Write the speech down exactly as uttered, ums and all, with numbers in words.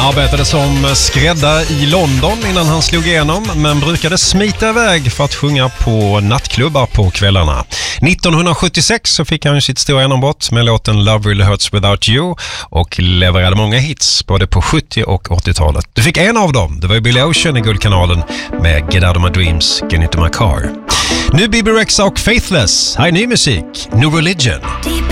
Arbetade som skräddare i London innan han slog igenom, men brukade smita iväg för att sjunga på nattklubbar på kvällarna. nittonhundrasjuttiosex så fick han sitt stora genombrott med låten Love Really Hurts Without You och levererade många hits både på sjuttio- och åttiotalet. Du fick en av dem, det var ju Billy Ocean i Guldkanalen med Get Out of My Dreams, Get Into My Car. Nu Bebe Rexha och Faithless, här är ny musik, New Religion.